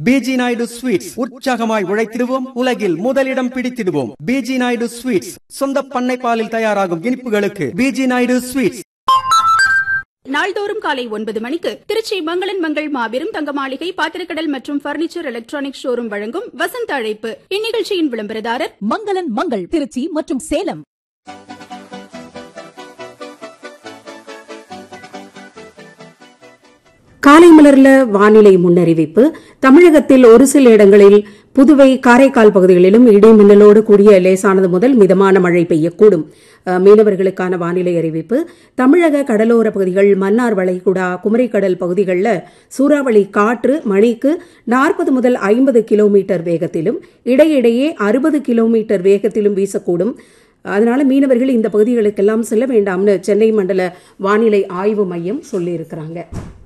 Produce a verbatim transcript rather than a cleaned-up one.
PG Naidu sweets. உற்சாகமாய் உழைத்திடுவோம், உலகில் முதலிடம் பிடித்திடுவோம். பிஜி நாயுடு ஸ்வீட்ஸ், சொந்த பண்ணை பாலில் தயாராகும் இனிப்புகளுக்கு பிஜி நாயுடு ஸ்வீட்ஸ். நாள்தோறும் காலை ஒன்பது மணிக்கு திருச்சி மங்களன் மங்கள் மாபெரும் தங்க மாளிகை பாத்திரக்கடல் மற்றும் பர்னிச்சர் எலக்ட்ரானிக் ஷோரூம் வழங்கும் வசந்த அழைப்பு. இந்நிகழ்ச்சியின் விளம்பரதாரர் மங்களன் மங்கள் திருச்சி மற்றும் சேலம். காலை மலர்ல வானிலை முன்னறிவிப்பு. தமிழகத்தில் ஒரு சில இடங்களில் புதுவை, காரைக்கால் பகுதிகளிலும் இடி மின்னலோடு கூடிய லேசானது முதல் மிதமான மழை பெய்யக்கூடும். மீனவர்களுக்கான வானிலை அறிவிப்பு. தமிழக கடலோர பகுதிகள், மன்னார் வளைகுடா, குமரிக்கடல் பகுதிகளில் சூறாவளி காற்று மணிக்கு நாற்பது முதல் ஐம்பது கிலோமீட்டர் வேகத்திலும் இடையிடையே அறுபது கிலோமீட்டர் வேகத்திலும் வீசக்கூடும். அதனால மீனவர்கள் இந்த பகுதிகளுக்கெல்லாம் செல்ல வேண்டாம்னு சென்னை மண்டல வானிலை ஆய்வு மையம் சொல்லியிருக்கிறாங்க.